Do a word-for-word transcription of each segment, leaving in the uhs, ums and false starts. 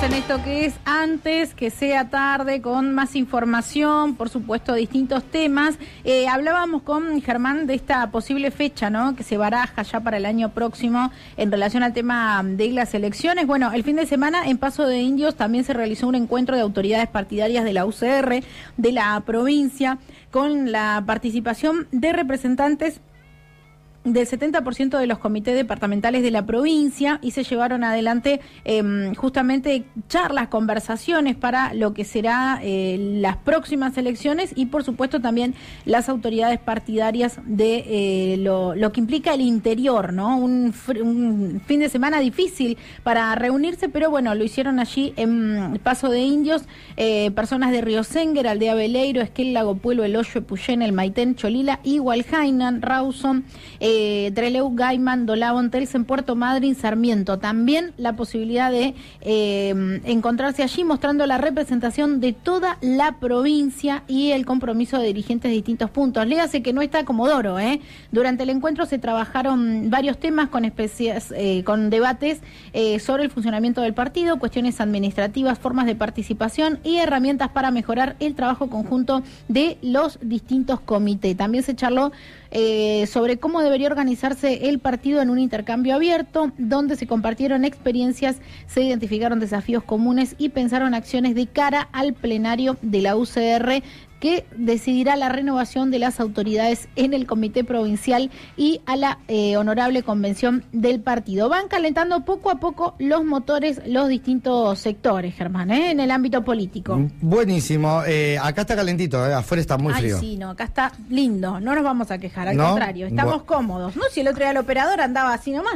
en esto que es Antes que sea tarde, con más información, por supuesto, distintos temas. Eh, hablábamos con Germán de esta posible fecha, ¿no?, que se baraja ya para el año próximo en relación al tema de las elecciones. Bueno, el fin de semana en Paso de Indios también se realizó un encuentro de autoridades partidarias de la U C R, de la provincia, con la participación de representantes del setenta por ciento de los comités departamentales de la provincia, y se llevaron adelante eh, justamente charlas, conversaciones para lo que será eh, las próximas elecciones, y por supuesto también las autoridades partidarias de eh, lo, lo que implica el interior, ¿no? Un, un fin de semana difícil para reunirse, pero bueno, lo hicieron allí en Paso de Indios, eh, personas de Río Sénguer, Aldea Veleiro, Esquel, Lago Puelo, El Hoyo, Epuyén, El Maitén, Cholila, Igualhainan, Rawson, eh, Eh, Trelew, Gaiman, Dolabón, Telsen, Puerto Madryn, Sarmiento. También la posibilidad de eh, encontrarse allí, mostrando la representación de toda la provincia y el compromiso de dirigentes de distintos puntos. Léase que no está Comodoro, ¿eh? Durante el encuentro se trabajaron varios temas con especies, eh, con debates eh, sobre el funcionamiento del partido, cuestiones administrativas, formas de participación y herramientas para mejorar el trabajo conjunto de los distintos comités. También se charló eh, sobre cómo debería organizarse el partido en un intercambio abierto, donde se compartieron experiencias, se identificaron desafíos comunes y pensaron acciones de cara al plenario de la U C R, que decidirá la renovación de las autoridades en el comité provincial y a la eh, honorable convención del partido. Van calentando poco a poco los motores los distintos sectores, Germán, ¿eh?, en el ámbito político. Buenísimo. Eh, acá está calentito, ¿eh? Afuera está muy Ay, frío. sí, no, acá está lindo, no nos vamos a quejar, al ¿No? contrario, estamos Bu- cómodos. No, si el otro día el operador andaba así nomás.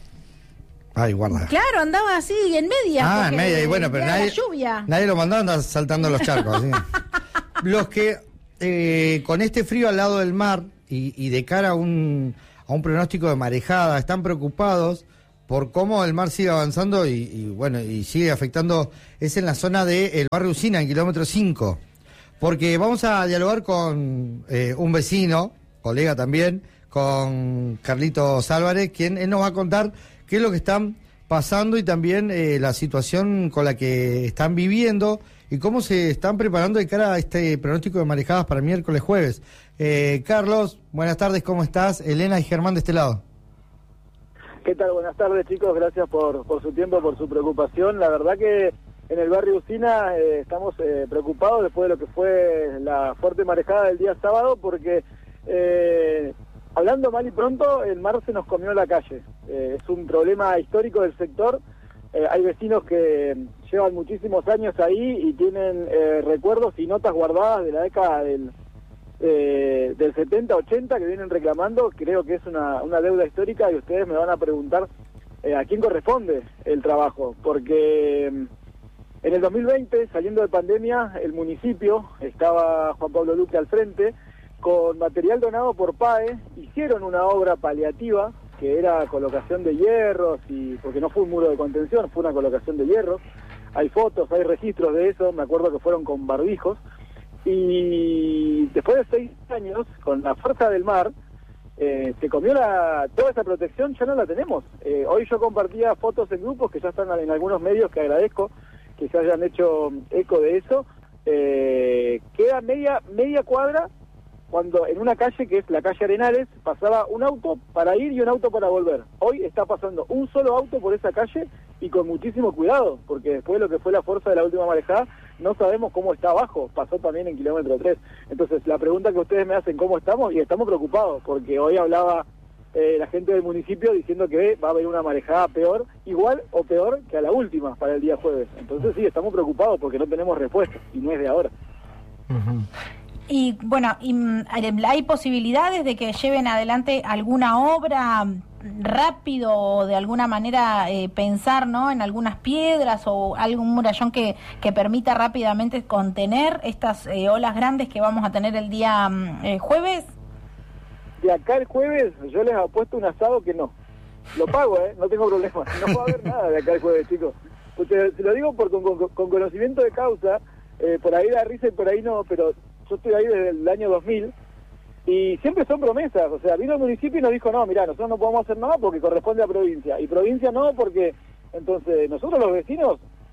Ay, guarda. Claro, andaba así en media. Ah, en porque media, y bueno, pero era nadie, la lluvia. nadie lo mandó a andar saltando los charcos. ¿Sí? Los que eh, con este frío al lado del mar y, y de cara a un, a un pronóstico de marejada, están preocupados por cómo el mar sigue avanzando y, y bueno, y sigue afectando, es en la zona del barrio Usina, en kilómetro cinco. Porque vamos a dialogar con eh, un vecino, colega también, con Carlitos Álvarez, quien él nos va a contar qué es lo que están pasando y también eh, la situación con la que están viviendo y cómo se están preparando de cara a este pronóstico de marejadas para miércoles, jueves. Eh, Carlos, buenas tardes, ¿cómo estás? Elena y Germán de este lado. ¿Qué tal? Buenas tardes, chicos, gracias por, por su tiempo, por su preocupación. La verdad que en el barrio Usina eh, estamos eh, preocupados después de lo que fue la fuerte marejada del día sábado, porque eh, hablando mal y pronto, el mar se nos comió la calle. Eh, es un problema histórico del sector. Eh, hay vecinos que llevan muchísimos años ahí y tienen eh, recuerdos y notas guardadas de la década del, eh, del setenta, ochenta que vienen reclamando. Creo que es una, una deuda histórica y ustedes me van a preguntar eh, a quién corresponde el trabajo, porque en el dos mil veinte, saliendo de pandemia, el municipio, estaba Juan Pablo Luque al frente, con material donado por P A E, hicieron una obra paliativa, que era colocación de hierros, y porque no fue un muro de contención, fue una colocación de hierros. Hay fotos, hay registros de eso, me acuerdo que fueron con barbijos. Y después de seis años, con la fuerza del mar, eh, se comió la, toda esa protección, ya no la tenemos. Eh, hoy yo compartía fotos en grupos que ya están en algunos medios, que agradezco que se hayan hecho eco de eso. Eh, queda media, media cuadra, cuando en una calle que es la calle Arenales pasaba un auto para ir y un auto para volver. Hoy está pasando un solo auto por esa calle y con muchísimo cuidado, porque después de lo que fue la fuerza de la última marejada, no sabemos cómo está abajo. Pasó también en kilómetro tres. Entonces, la pregunta que ustedes me hacen, ¿cómo estamos? Y estamos preocupados, porque hoy hablaba eh, la gente del municipio diciendo que va a haber una marejada peor, igual o peor que a la última para el día jueves. Entonces, sí, estamos preocupados porque no tenemos respuesta, y no es de ahora. Uh-huh. Y bueno, y, ¿hay posibilidades de que lleven adelante alguna obra rápido o de alguna manera eh, pensar, ¿no?, en algunas piedras o algún murallón que, que permita rápidamente contener estas eh, olas grandes que vamos a tener el día eh, jueves? De acá el jueves yo les apuesto un asado que no. Lo pago, ¿eh? No tengo problema. No va a haber nada de acá el jueves, chicos. Pues te, te lo digo por, con, con, con conocimiento de causa. Eh, por ahí da risa y por ahí no, pero yo estoy ahí desde el año dos mil y siempre son promesas. O sea, vino el municipio y nos dijo, no, mirá, nosotros no podemos hacer nada porque corresponde a provincia, y provincia no porque, entonces, nosotros los vecinos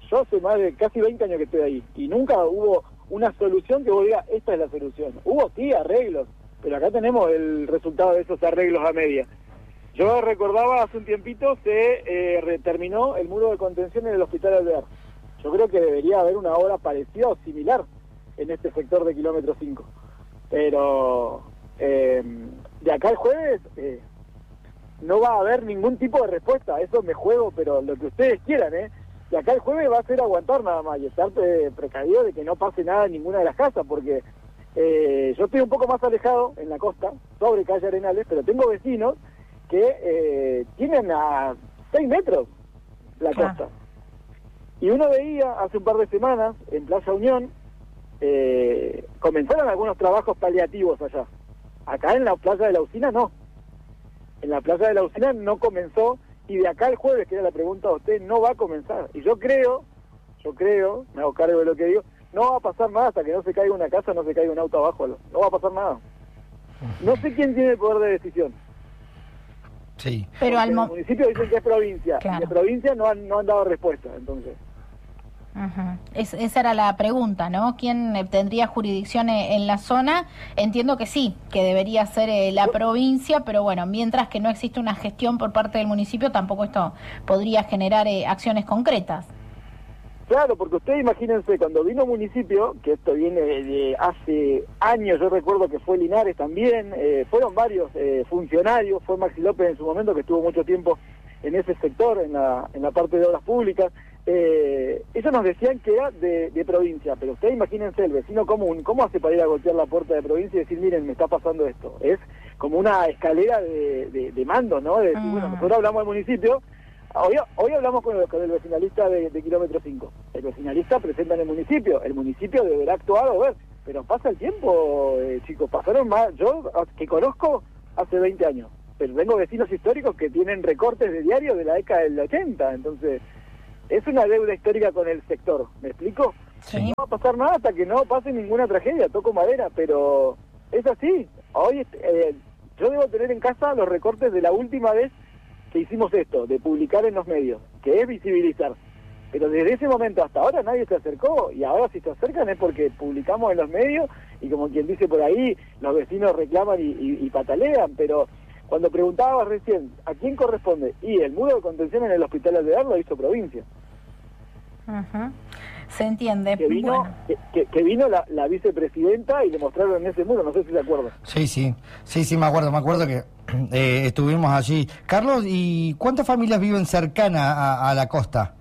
yo hace más de casi veinte años que estoy ahí, y nunca hubo una solución que vos digas, esta es la solución. Hubo, sí, arreglos, pero acá tenemos el resultado de esos arreglos a media. Yo recordaba hace un tiempito se eh, terminó el muro de contención en el Hospital Alvear. Yo creo que debería haber una obra parecida o similar en este sector de kilómetro cinco. Pero eh, de acá al jueves eh, no va a haber ningún tipo de respuesta. Eso me juego, pero lo que ustedes quieran, ¿eh? De acá el jueves va a ser aguantar nada más y estar eh, precavido de que no pase nada en ninguna de las casas, porque eh, yo estoy un poco más alejado en la costa, sobre calle Arenales, pero tengo vecinos que eh, tienen a seis metros la Claro. costa. Y uno veía hace un par de semanas en Plaza Unión, eh, comenzaron algunos trabajos paliativos allá. Acá en la Plaza de la Usina no. En la Plaza de la Usina no comenzó, y de acá el jueves, que era la pregunta de usted, no va a comenzar. Y yo creo, yo creo, me hago cargo de lo que digo, no va a pasar nada hasta que no se caiga una casa, no se caiga un auto abajo, no va a pasar nada. No sé quién tiene el poder de decisión. Sí. Pero al El mo- municipio dicen que es provincia, Claro. y de provincia no han, no han dado respuesta, entonces. Ujú. Es, esa era la pregunta, ¿no? ¿Quién eh, tendría jurisdicción eh, en la zona? Entiendo que sí, que debería ser eh, la provincia, pero bueno, mientras que no existe una gestión por parte del municipio, tampoco esto podría generar eh, acciones concretas. Claro, porque ustedes imagínense, cuando vino municipio, que esto viene de, de hace años, yo recuerdo que fue Linares también, eh, fueron varios eh, funcionarios, fue Maxi López en su momento, que estuvo mucho tiempo en ese sector, en la, en la parte de obras públicas. Eh, ellos nos decían que era de, de provincia, pero ustedes imagínense el vecino común, ¿cómo hace para ir a golpear la puerta de provincia y decir, miren, me está pasando esto? Es como una escalera de, de, de mando, ¿no? De decir, Ah. bueno, nosotros hablamos del municipio, hoy, hoy hablamos con el, con el vecinalista de, de kilómetro cinco, el vecinalista presenta en el municipio, el municipio deberá actuar o ver, pero pasa el tiempo, eh, chicos, pasaron más, yo que conozco hace veinte años, pero tengo vecinos históricos que tienen recortes de diario de la década del ochenta, entonces es una deuda histórica con el sector, ¿me explico? Sí. No va a pasar nada hasta que no pase ninguna tragedia, toco madera, pero es así. Hoy eh, yo debo tener en casa los recortes de la última vez que hicimos esto, de publicar en los medios, que es visibilizar. Pero desde ese momento hasta ahora nadie se acercó, y ahora si se acercan es porque publicamos en los medios, y como quien dice por ahí, los vecinos reclaman y, y, y patalean, pero cuando preguntabas recién, ¿a quién corresponde? Y el muro de contención en el Hospital Alvear lo hizo provincia. Ujú. Se entiende. Que vino, Bueno. que, que- que vino la, la vicepresidenta y le mostraron ese muro, no sé si se acuerdan. Sí, sí, sí, sí, me acuerdo, me acuerdo que eh, estuvimos allí. Carlos, ¿y cuántas familias viven cercanas a, a la costa?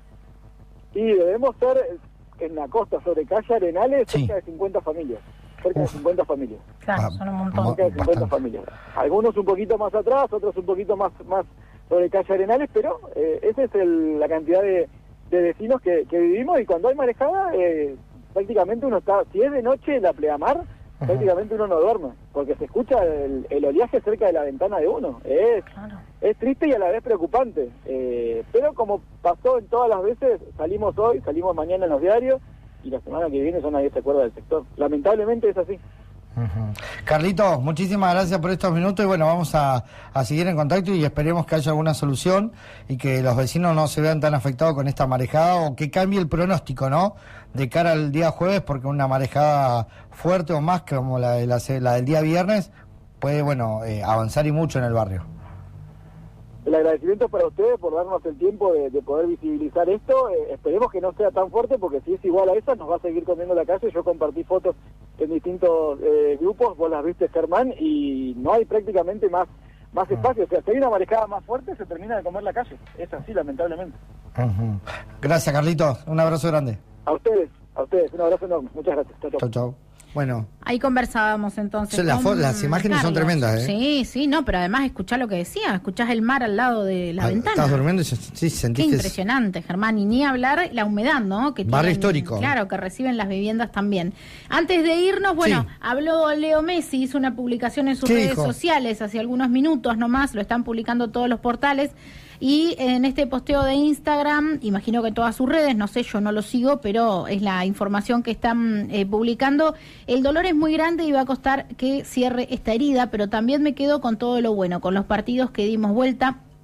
Y debemos ser en la costa, sobre calle Arenales, Sí. cerca de cincuenta familias. Cerca Uf. de cincuenta familias. Claro, Ah, son un montón. mo- Cerca de cincuenta Bastante. familias. Algunos un poquito más atrás, otros un poquito más más sobre calle Arenales, pero eh, esa es el- la cantidad de, de vecinos que, que vivimos, y cuando hay marejada, eh, prácticamente uno está, si es de noche la pleamar, Ajá. prácticamente uno no duerme, porque se escucha el, el oleaje cerca de la ventana de uno. Es Claro. Es triste y a la vez preocupante, eh, pero como pasó en todas las veces, salimos hoy, salimos mañana en los diarios, y la semana que viene ya nadie se acuerda del sector. Lamentablemente es así. Ujú. Carlitos, muchísimas gracias por estos minutos y bueno, vamos a, a seguir en contacto y esperemos que haya alguna solución y que los vecinos no se vean tan afectados con esta marejada o que cambie el pronóstico, ¿no? De cara al día jueves, porque una marejada fuerte o más como la, de la, la del día viernes puede, bueno, eh, avanzar y mucho en el barrio. El agradecimiento es para ustedes por darnos el tiempo de, de poder visibilizar esto. Eh, esperemos que no sea tan fuerte, porque si es igual a esa, nos va a seguir comiendo la calle. Yo compartí fotos en distintos eh, grupos, vos las viste, Germán, y no hay prácticamente más más espacio. O sea, si hay una marejada más fuerte, se termina de comer la calle. Es así, lamentablemente. Ujú. Gracias, Carlitos. Un abrazo grande. A ustedes, a ustedes, un abrazo enorme. Muchas gracias. Chau, chau. Chau, chau. Bueno, Ahí conversábamos entonces. Sí, las con fo- las imágenes son Carlos. tremendas, ¿eh? Sí, sí, no, pero además escuchá lo que decía, escuchás el mar al lado de la ah, ventana. estás durmiendo y se- sí, Qué sentiste... impresionante, Germán, y ni hablar la humedad, ¿no? Que Barrio tienen, histórico. Claro, que reciben las viviendas también. Antes de irnos, bueno, Sí. habló Leo Messi, hizo una publicación en sus ¿Qué redes dijo? sociales hace algunos minutos nomás, lo están publicando todos los portales. Y en este posteo de Instagram, imagino que en todas sus redes, no sé, yo no lo sigo, pero es la información que están eh, publicando. El dolor es muy grande y va a costar que cierre esta herida, pero también me quedo con todo lo bueno, con los partidos que dimos vuelta,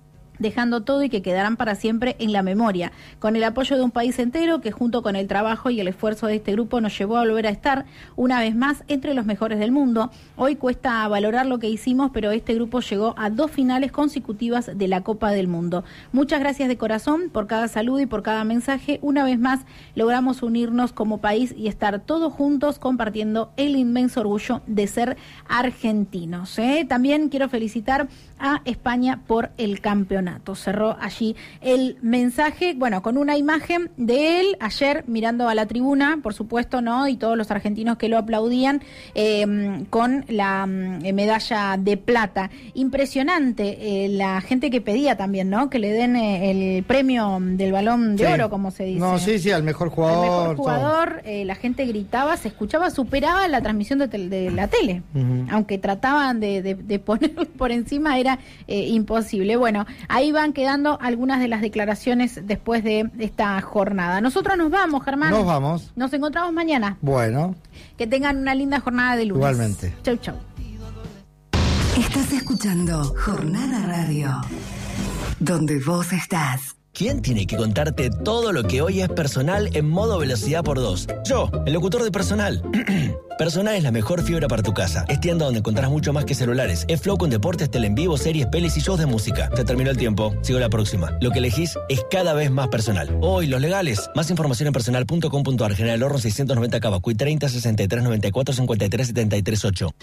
dejando todo y que quedarán para siempre en la memoria. Con el apoyo de un país entero que junto con el trabajo y el esfuerzo de este grupo nos llevó a volver a estar una vez más entre los mejores del mundo. Hoy cuesta valorar lo que hicimos, pero este grupo llegó a dos finales consecutivas de la Copa del Mundo. Muchas gracias de corazón por cada saludo y por cada mensaje. Una vez más logramos unirnos como país y estar todos juntos compartiendo el inmenso orgullo de ser argentinos. ¿eh? También quiero felicitar a España por el campeonato. Cerró allí el mensaje, bueno, con una imagen de él ayer mirando a la tribuna, por supuesto, ¿no? Y todos los argentinos que lo aplaudían eh, con la eh, medalla de plata. Impresionante eh, la gente que pedía también, ¿no? Que le den eh, el premio del Balón de sí. Oro, como se dice. No, sí, sí, al mejor jugador. Al mejor jugador, eh, la gente gritaba, se escuchaba, superaba la transmisión de, tel- de la tele. Uh-huh. Aunque trataban de, de, de ponerlo por encima, era eh, imposible. Bueno, ahí van quedando algunas de las declaraciones después de esta jornada. Nosotros nos vamos, Germán. Nos vamos. Nos encontramos mañana. Bueno. Que tengan una linda jornada de lunes. Igualmente. Chau, chau. Estás escuchando Jornada Radio, donde vos estás. ¿Quién tiene que contarte todo lo que hoy es Personal en modo velocidad por dos? Yo, el locutor de Personal. Personal es la mejor fibra para tu casa. Es tienda donde encontrás mucho más que celulares. Es Flow con deportes, tele en vivo, series, pelis y shows de música. Se terminó el tiempo. Sigo la próxima. Lo que elegís es cada vez más Personal. Hoy, los legales. Más información en personal punto com punto a r. General Horno seiscientos noventa Cavacuy treinta sesenta y tres noventa y cuatro cincuenta y tres setenta y tres ocho.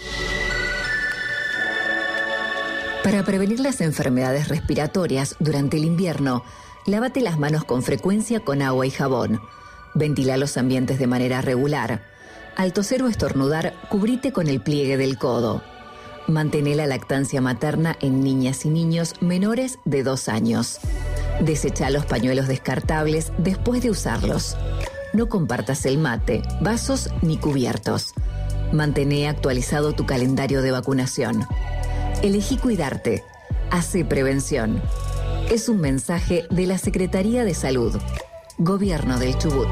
Para prevenir las enfermedades respiratorias durante el invierno, lávate las manos con frecuencia con agua y jabón. Ventila los ambientes de manera regular. Al toser o estornudar, cubrite con el pliegue del codo. Mantén la lactancia materna en niñas y niños menores de dos años. Desecha los pañuelos descartables después de usarlos. No compartas el mate, vasos ni cubiertos. Mantén actualizado tu calendario de vacunación. Elegí cuidarte. Hacé prevención. Es un mensaje de la Secretaría de Salud. Gobierno del Chubut.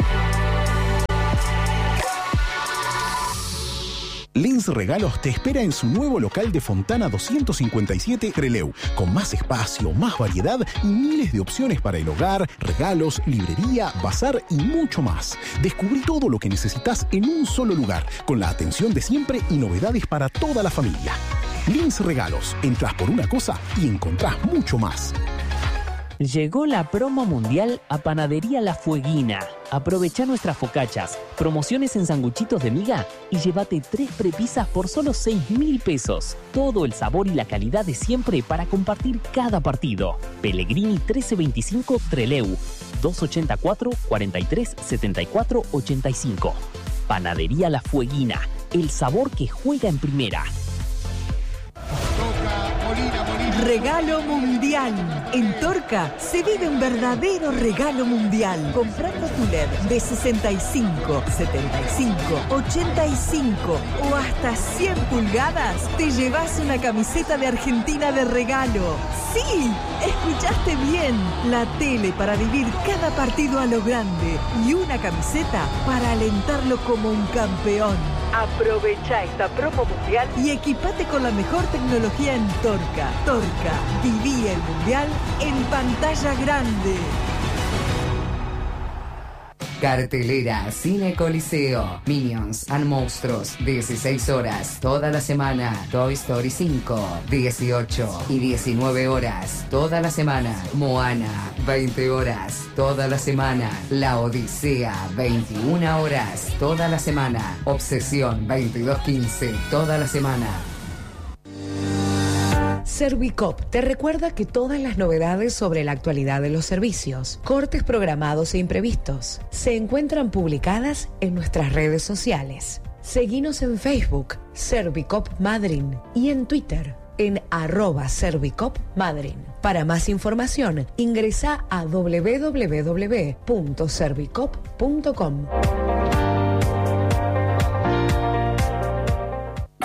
Lins Regalos te espera en su nuevo local de Fontana doscientos cincuenta y siete Trelew, con más espacio, más variedad y miles de opciones para el hogar, regalos, librería, bazar y mucho más. Descubrí todo lo que necesitas en un solo lugar, con la atención de siempre y novedades para toda la familia. Lins Regalos, entras por una cosa y encontrás mucho más. Llegó la promo mundial a Panadería La Fueguina. Aprovecha nuestras focachas, promociones en sanguchitos de miga y llévate tres prepisas por solo seis mil pesos. Todo el sabor y la calidad de siempre para compartir cada partido. Pellegrini trece veinticinco Trelew, dos ochenta y cuatro, cuarenta y tres, setenta y cuatro, ochenta y cinco. Panadería La Fueguina, el sabor que juega en primera. Regalo mundial. En Torca se vive un verdadero regalo mundial. Comprando tu L E D de sesenta y cinco, setenta y cinco, ochenta y cinco o hasta cien pulgadas, te llevas una camiseta de Argentina de regalo. ¡Sí! Escuchaste bien. La tele para vivir cada partido a lo grande y una camiseta para alentarlo como un campeón. Aprovecha esta promo mundial y equipate con la mejor tecnología en Torca. Torca, viví el mundial en pantalla grande. Cartelera Cine Coliseo. Minions and Monstruos, dieciséis horas toda la semana. Toy Story cinco, dieciocho y diecinueve horas toda la semana. Moana, veinte horas toda la semana. La Odisea, veintiuna horas toda la semana. Obsesión, veintidós quince toda la semana. Servicop te recuerda que todas las novedades sobre la actualidad de los servicios, cortes programados e imprevistos, se encuentran publicadas en nuestras redes sociales. Seguinos en Facebook, Servicop Madryn, y en Twitter, en arroba Servicop Madryn. Para más información, ingresa a doble u doble u doble u punto servicop punto com.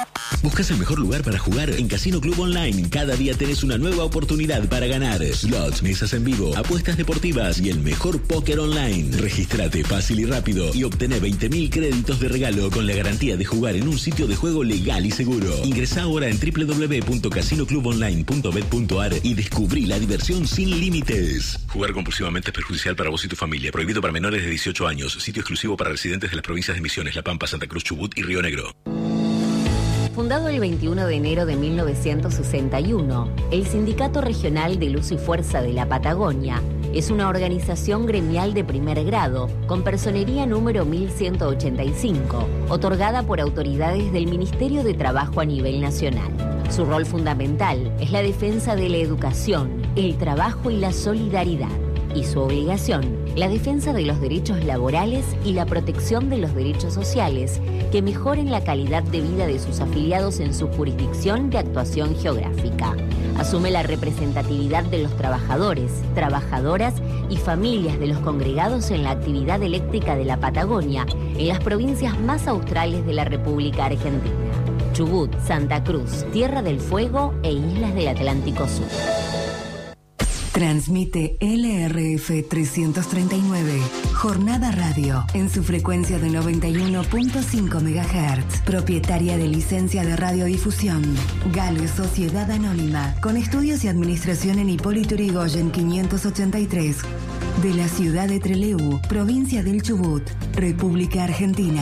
¿Buscas el mejor lugar para jugar? En Casino Club Online cada día tenés una nueva oportunidad para ganar. Slots, mesas en vivo, apuestas deportivas y el mejor póker online. Regístrate fácil y rápido y obtené veinte mil créditos de regalo con la garantía de jugar en un sitio de juego legal y seguro. Ingresá ahora en doble u doble u doble u punto casino club online punto bet punto a r y descubrí la diversión sin límites. Jugar compulsivamente es perjudicial para vos y tu familia. Prohibido para menores de dieciocho años. Sitio exclusivo para residentes de las provincias de Misiones, La Pampa, Santa Cruz, Chubut y Río Negro. Fundado el veintiuno de enero de mil novecientos sesenta y uno, el Sindicato Regional de Luz y Fuerza de la Patagonia es una organización gremial de primer grado con personería número mil ciento ochenta y cinco, otorgada por autoridades del Ministerio de Trabajo a nivel nacional. Su rol fundamental es la defensa de la educación, el trabajo y la solidaridad. Y su obligación, la defensa de los derechos laborales y la protección de los derechos sociales que mejoren la calidad de vida de sus afiliados en su jurisdicción de actuación geográfica. Asume la representatividad de los trabajadores, trabajadoras y familias de los congregados en la actividad eléctrica de la Patagonia en las provincias más australes de la República Argentina: Chubut, Santa Cruz, Tierra del Fuego e Islas del Atlántico Sur. Transmite L R F trescientos treinta y nueve, Jornada Radio, en su frecuencia de noventa y uno punto cinco megahertz. Propietaria de licencia de radiodifusión. Gale Sociedad Anónima, con estudios y administración en Hipólito Yrigoyen quinientos ochenta y tres. De la ciudad de Trelew, provincia del Chubut, República Argentina.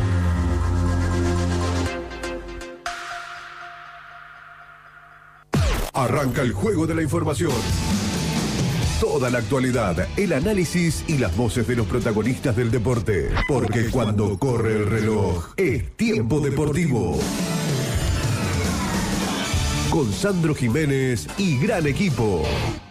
Arranca el juego de la información. Toda la actualidad, el análisis y las voces de los protagonistas del deporte. Porque cuando corre el reloj, es tiempo deportivo. Con Sandro Jiménez y gran equipo.